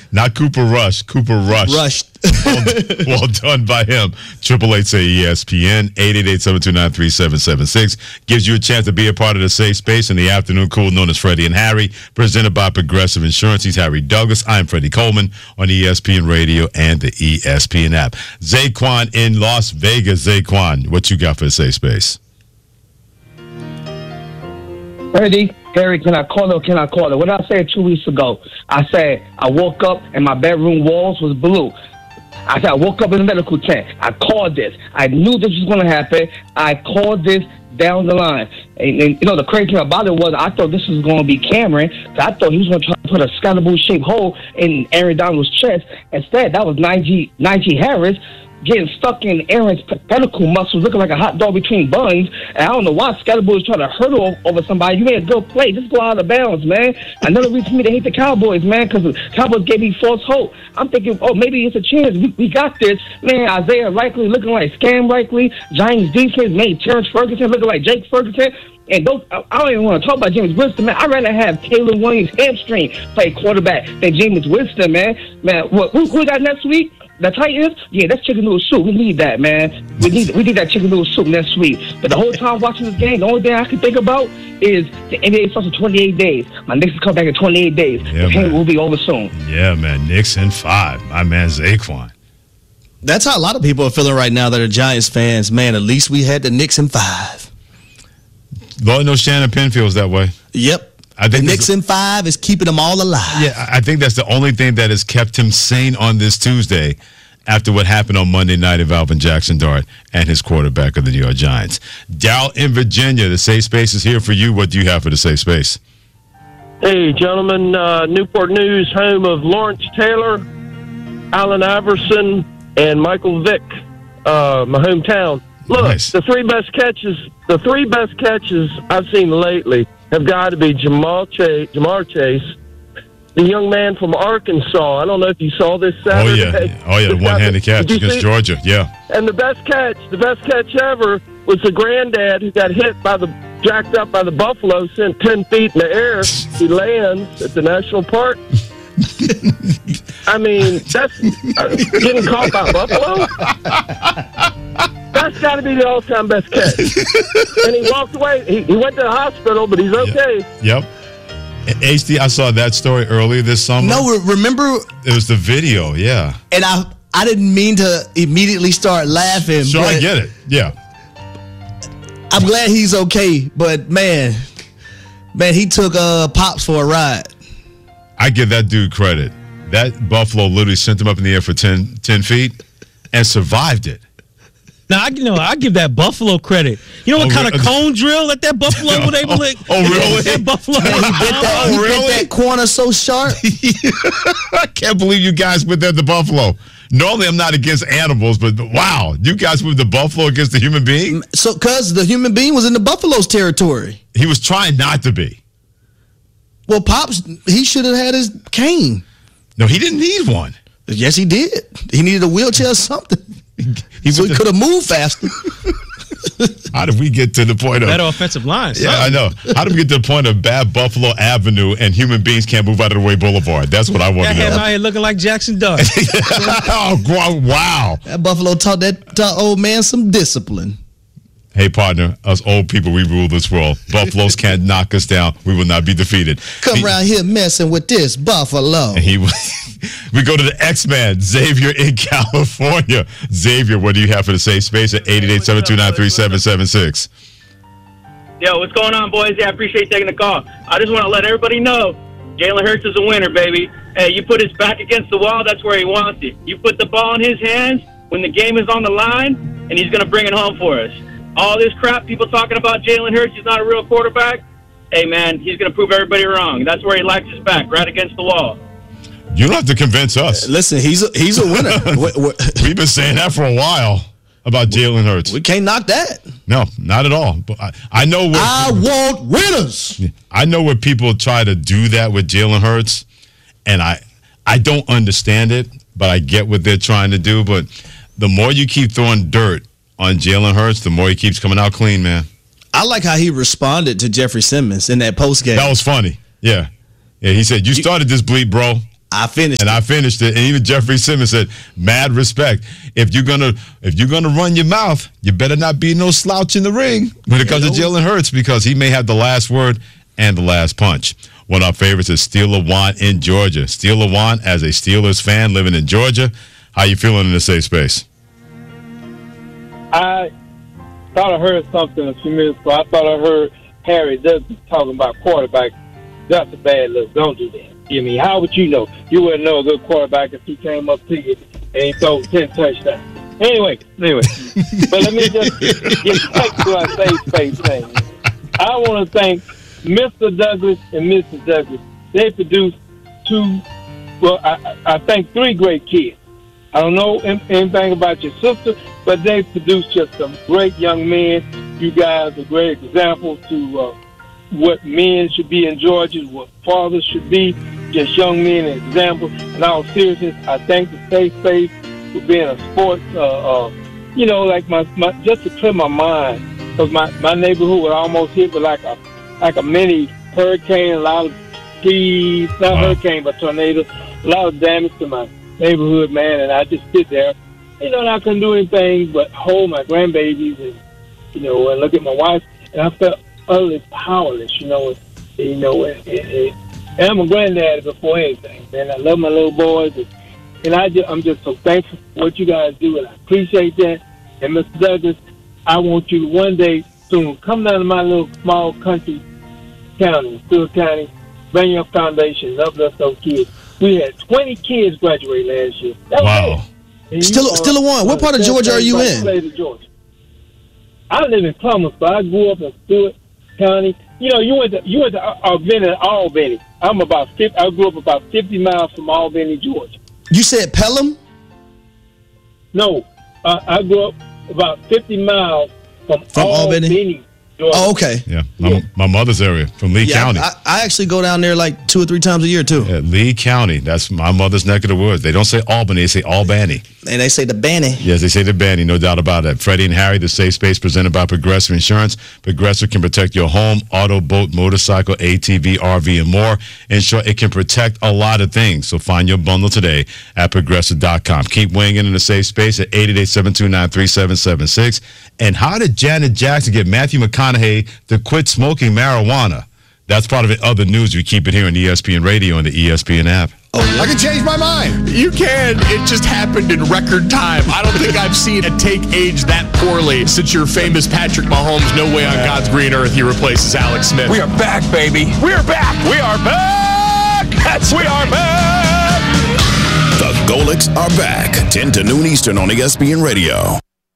Not Cooper Rush. Cooper Rush. Rushed. Well done by him. 888-SAY-ESPN, 888-729-3776. Gives you a chance to be a part of the safe space in the afternoon cool known as Freddie and Harry, presented by Progressive Insurance. He's Harry Douglas. I'm Freddie Coleman on ESPN Radio and the ESPN app. Zaquan in Las Vegas. Zaquan, what you got for the safe space? Freddie, Harry, can I call it or can I call it? What I said 2 weeks ago, I said I woke up and my bedroom walls was blue. I said I woke up in the medical tent. I called this. I knew this was going to happen. I called this down the line. And you know, the crazy thing about it was I thought this was going to be Cameron. I thought he was going to try to put a Scalaboo-shaped hole in Aaron Donald's chest. Instead, that was Najee Harris getting stuck in Aaron's pedicle muscles, looking like a hot dog between buns. And I don't know why Scalaboo is trying to hurdle over somebody. You made a good play. Just go out of bounds, man. Another reason for me to hate the Cowboys, man, because the Cowboys gave me false hope. I'm thinking, oh, maybe it's a chance. We got this. Man, Isaiah Likely looking like Scam Likely. Giants defense made Terrence Ferguson looking like Jake Ferguson. And those, I don't even want to talk about Jameis Winston, man. I'd rather have Caleb Williams hamstring play quarterback than Jameis Winston, man. Man, who we got next week? The Titans? Yeah, that's chicken noodle soup. We need that, man. We need that chicken noodle soup next week. But the whole time watching this game, the only thing I can think about is the NBA starts in 28 days. My Knicks will come back in 28 days. Yeah, the game will be over soon. Yeah, man. Knicks in 5. My man Zaquan. That's how a lot of people are feeling right now that are Giants fans. Man, at least we had the Knicks in 5. Lord knows Shannon Penn feels that way. Yep. I think the Knicks in 5 is keeping them all alive. Yeah, I think that's the only thing that has kept him sane on this Tuesday after what happened on Monday night of Alvin Jackson Dart and his quarterback of the New York Giants. Darryl in Virginia, the safe space is here for you. What do you have for the safe space? Hey, gentlemen, Newport News, home of Lawrence Taylor, Allen Iverson, and Michael Vick, my hometown. Look, Nice. the three best catches I've seen lately have got to be Jamar Chase, the young man from Arkansas. I don't know if you saw this Saturday. Oh yeah, the one-handed catch Did you against see? Georgia. Yeah. And the best catch ever was the granddad who got jacked up by the buffalo, sent 10 feet in the air. He lands at the national park. I mean, that's getting caught by buffalo. That's got to be the all-time best catch. And he walked away. He went to the hospital, but he's okay. Yep. HD, I saw that story earlier this summer. No, remember? It was the video, yeah. And I didn't mean to immediately start laughing. Sure, but I get it. Yeah. I'm glad he's okay, but man, he took Pops for a ride. I give that dude credit. That buffalo literally sent him up in the air for 10 feet and survived it. Now, I give that buffalo credit. You know what kind of cone drill that buffalo was able to... Oh, really? That buffalo... He bit that corner so sharp. I can't believe you guys went there, the buffalo. Normally, I'm not against animals, but wow, you guys moved the buffalo against the human being? So, because the human being was in the buffalo's territory. He was trying not to be. Well, Pops, he should have had his cane. No, he didn't need one. Yes, he did. He needed a wheelchair or something. So he could have moved faster. How did we get to the point of... Better offensive line. Yeah, I know. How did we get to the point of bad Buffalo Avenue and human beings can't move out of the way Boulevard? That's what I want That to had know. my head looking like Jackson Dart. Oh, wow. That buffalo taught that old man some discipline. Hey, partner, us old people, we rule this world. Buffaloes can't knock us down. We will not be defeated. Come around here messing with this buffalo. We go to the X-Man, Xavier in California. Xavier, what do you have for the safe space at 888-729-3776? Yo, what's going on, boys? Yeah, I appreciate you taking the call. I just want to let everybody know Jalen Hurts is a winner, baby. Hey, you put his back against the wall, that's where he wants it. You put the ball in his hands when the game is on the line, and he's going to bring it home for us. All this crap, people talking about Jalen Hurts, he's not a real quarterback. Hey, man, he's going to prove everybody wrong. That's where he likes his back, right against the wall. You don't have to convince us. Listen, he's a winner. We've been saying that for a while about Jalen Hurts. We can't knock that. No, not at all. But I know what I want winners. I know where people try to do that with Jalen Hurts, and I don't understand it, but I get what they're trying to do. But the more you keep throwing dirt on Jalen Hurts, the more he keeps coming out clean, man. I like how he responded to Jeffrey Simmons in that postgame. That was funny. Yeah. Yeah, he said, you started this bleep, bro. I finished it. And even Jeffrey Simmons said, mad respect. If you're gonna run your mouth, you better not be no slouch in the ring when it comes to Jalen Hurts, because he may have the last word and the last punch. One of our favorites is Steel Lawan in Georgia. Steel Lawan, as a Steelers fan living in Georgia, how you feeling in the safe space? I thought I heard something a few minutes ago. I thought I heard Harry Douglas talking about quarterback. That's a bad look. Don't do that. I mean, how would you know? You wouldn't know a good quarterback if he came up to you and he threw 10 touchdowns. Anyway. But let me just get back to our safe space thing. I want to thank Mr. Douglas and Mrs. Douglas. They produced I think 3 great kids. I don't know anything about your sister, but they produced just some great young men. You guys are great examples to what men should be in Georgia, what fathers should be, just young men and examples. In all seriousness, I thank the Safe Space for being a sports, like my just to clear my mind, because my neighborhood was almost hit with like a mini hurricane, a lot of trees, not hurricane, but tornadoes, a lot of damage to my neighborhood, man, and I just sit there, and I couldn't do anything but hold my grandbabies and look at my wife, and I felt utterly powerless, and I'm a granddaddy before anything, man. I love my little boys, and I'm just so thankful for what you guys do, and I appreciate that. And Mr. Douglas, I want you to one day soon come down to my little small country county, Stewart County, bring your foundation, uplift those kids. We had 20 kids graduate last year. Wow. Still a one. What part of Georgia are you in? I live in Columbus, but I grew up in Stewart County. You went to Albany. I grew up about 50 miles from Albany, Georgia. You said Pelham? No, I grew up about 50 miles from Albany, Georgia. Oh, okay. Yeah, my mother's area, from Lee County. I actually go down there like 2 or 3 times a year, too. Yeah, Lee County. That's my mother's neck of the woods. They don't say Albany, they say Albany. And they say the Banny. Yes, they say the Banny, no doubt about it. Freddie and Harry, the Safe Space, presented by Progressive Insurance. Progressive can protect your home, auto, boat, motorcycle, ATV, RV, and more. In short, it can protect a lot of things. So find your bundle today at Progressive.com. Keep weighing in the Safe Space at 888-729-3776. And how did Janet Jackson get Matthew McConaughey to quit smoking marijuana? That's part of it. Other news. You keep it here on ESPN Radio and the ESPN app. Oh, yeah. I can change my mind. You can. It just happened in record time. I don't think I've seen a take age that poorly since your famous Patrick Mahomes. No way on God's green earth he replaces Alex Smith. We are back, baby. We are back. We are back. We are back. The Golics are back. 10 to noon Eastern on ESPN Radio.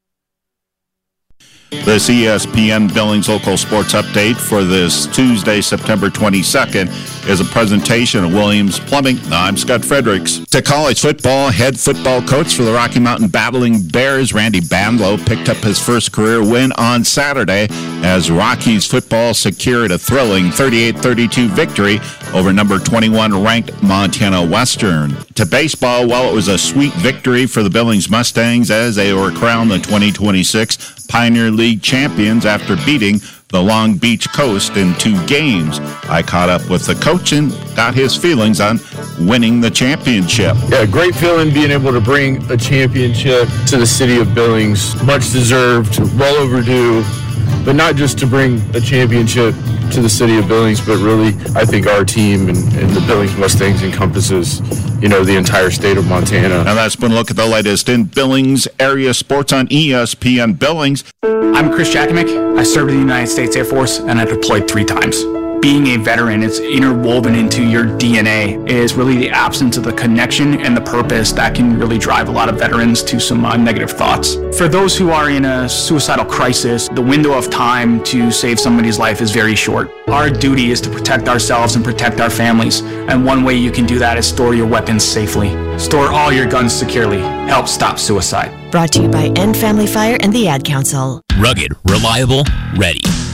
This ESPN Billings Local Sports Update for this Tuesday, September 22nd, is a presentation of Williams Plumbing. I'm Scott Fredericks. To college football, head football coach for the Rocky Mountain Battling Bears, Randy Bandlow, picked up his first career win on Saturday as Rockies football secured a thrilling 38-32 victory over number 21 ranked Montana Western. To baseball, well, it was a sweet victory for the Billings Mustangs as they were crowned the 2026 Pioneer League champions after beating the Long Beach Coast in 2 games. I caught up with the coach and got his feelings on winning the championship. Yeah, great feeling being able to bring a championship to the city of Billings. Much deserved, well overdue, but not just to bring a championship to the city of Billings, but really I think our team and the Billings Mustangs encompasses, the entire state of Montana. And that's been a look at the latest in Billings area sports on ESPN Billings. I'm Chris Jakimick. I served in the United States Air Force and I deployed 3 times. Being a veteran, it's interwoven into your DNA, is really the absence of the connection and the purpose that can really drive a lot of veterans to some negative thoughts. For those who are in a suicidal crisis, the window of time to save somebody's life is very short. Our duty is to protect ourselves and protect our families, and one way you can do that is store your weapons safely. Store all your guns securely. Help stop suicide. Brought to you by End Family Fire and the Ad Council. Rugged, reliable, ready.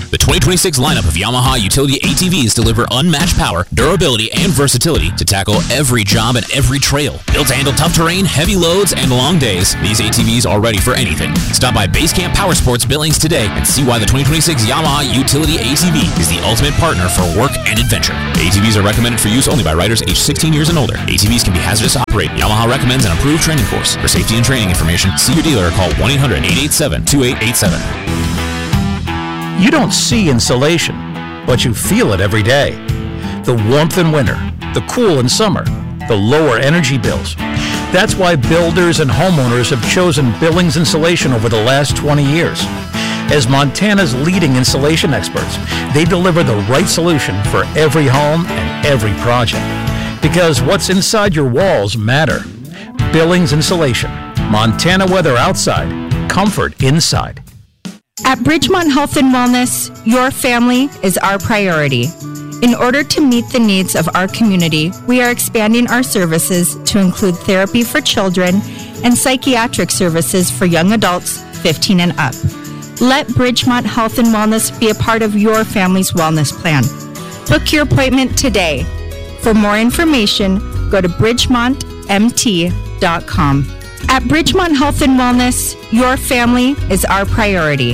The 2026 lineup of Yamaha utility ATVs deliver unmatched power, durability, and versatility to tackle every job and every trail. Built to handle tough terrain, heavy loads, and long days, these ATVs are ready for anything. Stop by Basecamp Power Sports Billings today and see why the 2026 Yamaha utility ATV is the ultimate partner for work and adventure. ATVs are recommended for use only by riders aged 16 years and older. ATVs can be hazardous to operate. Yamaha recommends an approved training course. For safety and training information, see your dealer or call 1-800-887-2887. You don't see insulation, but you feel it every day. The warmth in winter, the cool in summer, the lower energy bills. That's why builders and homeowners have chosen Billings Insulation over the last 20 years. As Montana's leading insulation experts, they deliver the right solution for every home and every project. Because what's inside your walls matter. Billings Insulation. Montana weather outside, comfort inside. At Bridgemont Health and Wellness, your family is our priority. In order to meet the needs of our community, we are expanding our services to include therapy for children and psychiatric services for young adults 15 and up. Let Bridgemont Health and Wellness be a part of your family's wellness plan. Book your appointment today. For more information, go to bridgemontmt.com. At Bridgemont Health and Wellness, your family is our priority.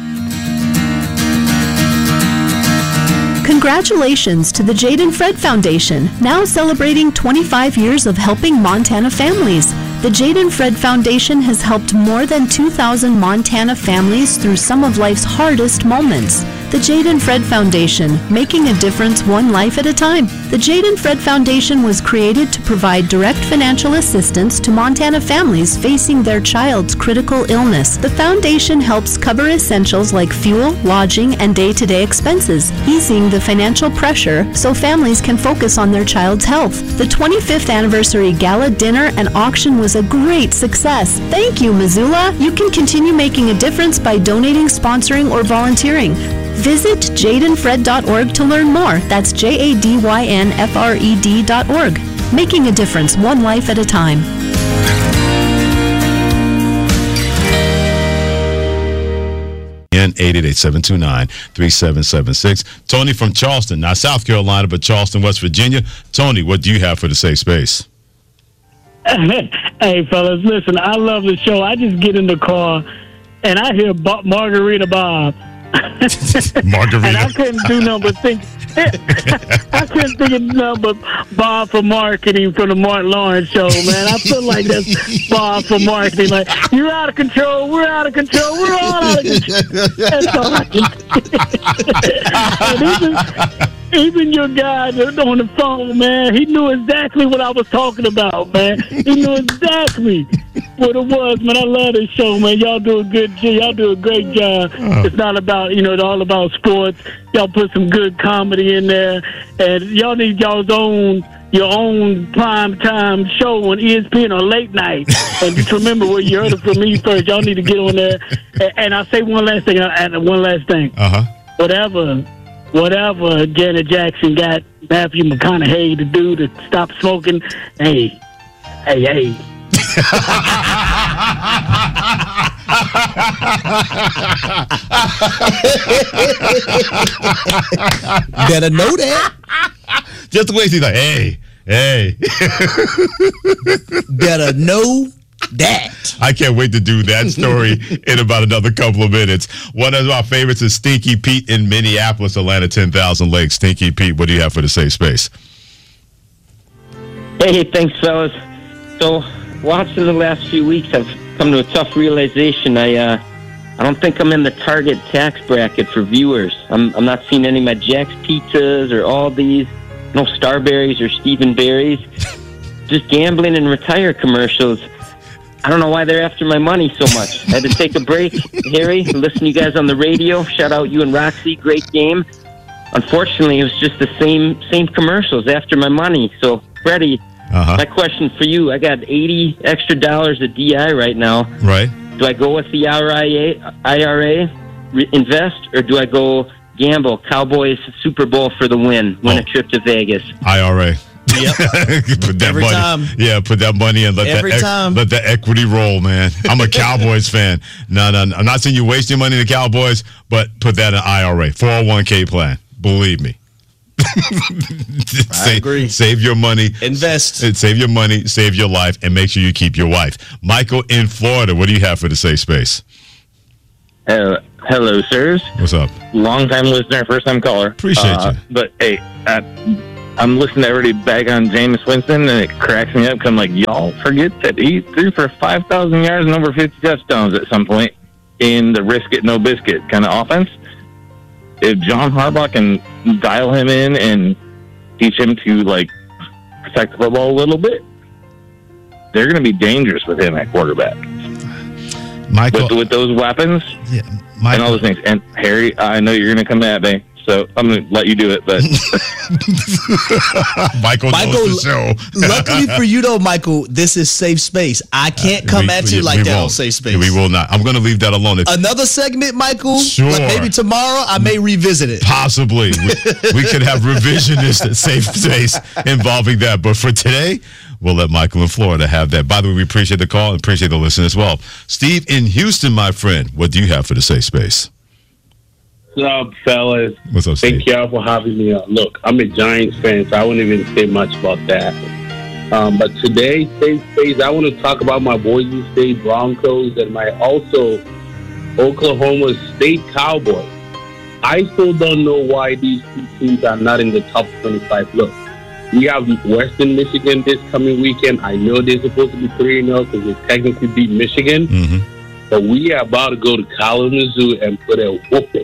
Congratulations to the Jade and Fred Foundation, now celebrating 25 years of helping Montana families. The Jade and Fred Foundation has helped more than 2,000 Montana families through some of life's hardest moments. The Jade and Fred Foundation, making a difference one life at a time. The Jade and Fred Foundation was created to provide direct financial assistance to Montana families facing their child's critical illness. The foundation helps cover essentials like fuel, lodging, and day-to-day expenses, easing the financial pressure so families can focus on their child's health. The 25th anniversary gala dinner and auction was a great success. Thank you, Missoula. You can continue making a difference by donating, sponsoring, or volunteering. Visit jadeandfred.org to learn more. That's JADYNFRED.org. Making a difference one life at a time. In 888-729-3776. Tony from Charleston, not South Carolina, but Charleston, West Virginia. Tony, what do you have for the safe space? Hey, fellas, listen, I love the show. I just get in the car and I hear Margarita Bob. Margarita. And I couldn't do nothing but think. I couldn't think of nothing but Bob for marketing for the Mark Lawrence show, man. I feel like that's Bob for marketing. Like, you're out of control. We're out of control. We're all out of control. That's all I can. Even your guy on the phone, man, he knew exactly what I was talking about, man. He knew exactly what it was, man. I love this show, man. Y'all do a great job. It's not about, it's all about sports. Y'all put some good comedy in there, and y'all need your own prime time show on ESPN on late night. And just remember where you heard it from me first. Y'all need to get on there. And I'll say one last thing. Whatever Janet Jackson got Matthew McConaughey to do to stop smoking, hey. Better know that. Just the way he's like, hey. Better know that. I can't wait to do that story in about another couple of minutes. One of my favorites is Stinky Pete in Minneapolis, Atlanta, 10,000 Lakes. Stinky Pete, what do you have for the safe space? Hey, thanks, fellas. So, watching the last few weeks, I've come to a tough realization. I don't think I'm in the target tax bracket for viewers. I'm not seeing any of my Jack's Pizzas or Aldi's, no Starberries or Stephen Berries. Just gambling and retire commercials. I don't know why they're after my money so much. I had to take a break, Harry, listen to you guys on the radio. Shout out you and Roxy. Great game. Unfortunately, it was just the same commercials after my money. So, Freddie, my question for you, I got $80 extra at DI right now. Right. Do I go with the IRA, invest, or do I go gamble, Cowboys Super Bowl for the win a trip to Vegas? IRA. Yep. Put that Every money. time. Yeah, put that money in. Let the equity roll, man. I'm a Cowboys fan. No. I'm not saying you waste your money in the Cowboys, but put that in IRA, 401k plan. Believe me. I agree. Save your money. Invest. Save your money. Save your life, and make sure you keep your wife. Michael in Florida, what do you have for the safe space? Hello, sirs. What's up? Long-time listener, first-time caller. Appreciate you. But, hey, I'm listening to everybody bag on Jameis Winston, and it cracks me up because I'm like, y'all forget that he threw for 5,000 yards and over 50 touchdowns at some point in the risk-it-no-biscuit kind of offense. If John Harbaugh can dial him in and teach him to, protect the football a little bit, they're going to be dangerous with him at quarterback. Michael, with those weapons and all those things. And Harry, I know you're going to come at me, so I'm going to let you do it. But Michael knows the show. Luckily for you, though, Michael, this is safe space. I can't come at you like that on safe space. We will not. I'm going to leave that alone. Another segment, Michael. Sure. Maybe tomorrow I may revisit it. Possibly. we could have revisionist safe space involving that. But for today, we'll let Michael in Florida have that. By the way, we appreciate the call and appreciate the listen as well. Steve in Houston, my friend, what do you have for the safe space? What's up, fellas? What's up, Steve? Thank y'all for having me on. Look, I'm a Giants fan, so I wouldn't even say much about that. But today, safe space, I want to talk about my Boise State Broncos and my also Oklahoma State Cowboys. I still don't know why these two teams are not in the top 25. Look, we have Western Michigan this coming weekend. I know they're supposed to be 3-0 because they technically beat Michigan. Mm-hmm. But we are about to go to Kalamazoo and put a whooping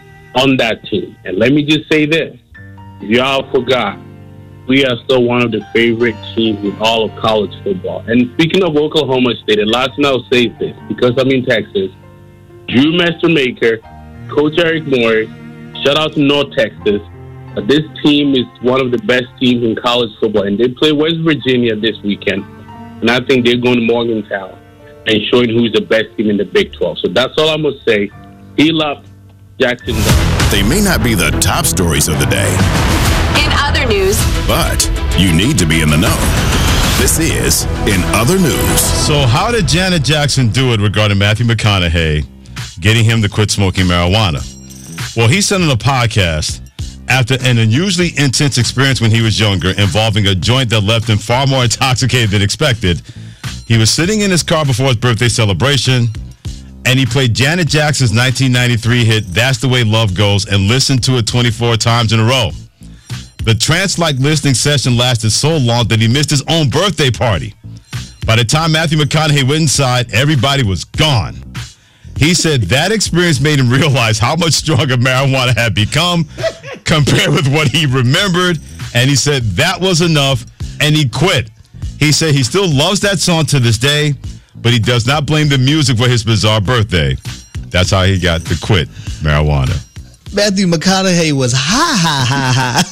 on that team. And let me just say this. If y'all forgot, we are still one of the favorite teams in all of college football. And speaking of Oklahoma State, the last thing I'll say is this, because I'm in Texas, Drew Mastermaker, Coach Eric Morris, shout out to North Texas. This team is one of the best teams in college football, and they play West Virginia this weekend. And I think they're going to Morgantown and showing who's the best team in the Big 12. So that's all I'm going to say. Heal up, Jackson. They may not be the top stories of the day. In other news, but you need to be in the know. This is In Other News. So how did Janet Jackson do it regarding Matthew McConaughey getting him to quit smoking marijuana? Well, he said on a podcast, after an unusually intense experience when he was younger involving a joint that left him far more intoxicated than expected, he was sitting in his car before his birthday celebration, and he played Janet Jackson's 1993 hit, That's the Way Love Goes, and listened to it 24 times in a row. The trance-like listening session lasted so long that he missed his own birthday party. By the time Matthew McConaughey went inside, everybody was gone. He said that experience made him realize how much stronger marijuana had become compared with what he remembered, and he said that was enough, and he quit. He said he still loves that song to this day, but he does not blame the music for his bizarre birthday. That's how he got to quit marijuana. Matthew McConaughey was high.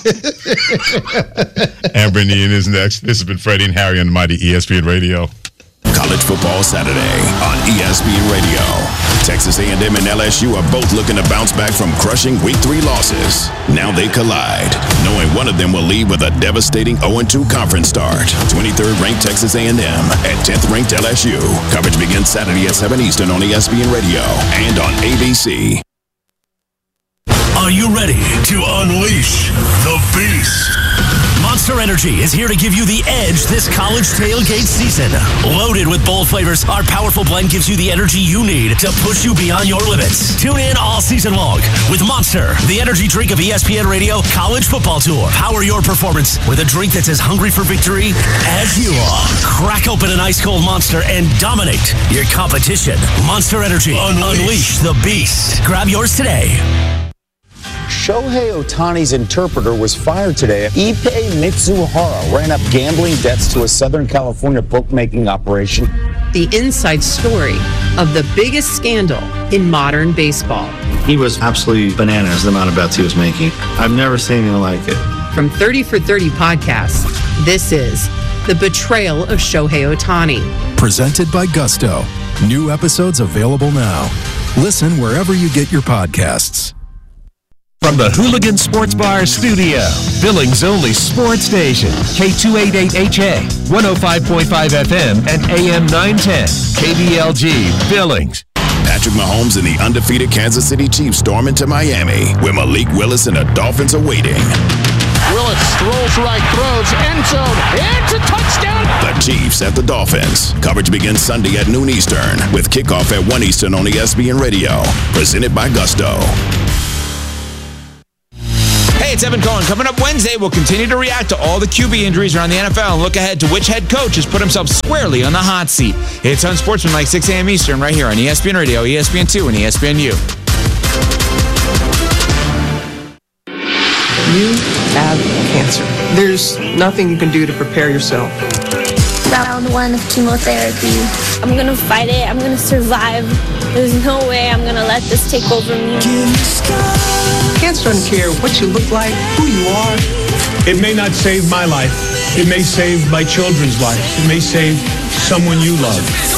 Amber and Ian is next. This has been Freddie and Harry on the mighty ESPN Radio. College Football Saturday on ESPN Radio. Texas A&M and LSU are both looking to bounce back from crushing Week 3 losses. Now they collide, knowing one of them will leave with a devastating 0-2 conference start. 23rd ranked Texas A&M at 10th ranked LSU. Coverage begins Saturday at 7 Eastern on ESPN Radio and on ABC. Are you ready to unleash the beast? Monster Energy is here to give you the edge this college tailgate season. Loaded with bold flavors, our powerful blend gives you the energy you need to push you beyond your limits. Tune in all season long with Monster, the energy drink of ESPN Radio College Football Tour. Power your performance with a drink that's as hungry for victory as you are. Crack open an ice-cold Monster and dominate your competition. Monster Energy. Unleash the beast. Grab yours today. Shohei Ohtani's interpreter was fired today. Ippei Mitsuhara ran up gambling debts to a Southern California bookmaking operation. The inside story of the biggest scandal in modern baseball. He was absolutely bananas, the amount of bets he was making. I've never seen anything like it. From 30 for 30 podcasts, this is The Betrayal of Shohei Ohtani. Presented by Gusto. New episodes available now. Listen wherever you get your podcasts. From the Hooligan Sports Bar studio, Billings' only sports station, K288HA, 105.5 FM, and AM 910, KBLG, Billings. Patrick Mahomes and the undefeated Kansas City Chiefs storm into Miami, where Malik Willis and the Dolphins are waiting. Willis strolls right, throws, end zone, it's a touchdown! The Chiefs at the Dolphins. Coverage begins Sunday at noon Eastern, with kickoff at 1 Eastern on ESPN Radio. Presented by Gusto. Hey, it's Evan Cohen. Coming up Wednesday, we'll continue to react to all the QB injuries around the NFL and look ahead to which head coach has put himself squarely on the hot seat. It's Unsportsmanlike, 6 a.m. Eastern, right here on ESPN Radio, ESPN2, and ESPNU. You have cancer. There's nothing you can do to prepare yourself. Round 1 of chemotherapy. I'm gonna fight it. I'm gonna survive. There's no way I'm gonna let this take over me. Cancer doesn't care what you look like, who you are. It may not save my life. It may save my children's lives. It may save someone you love.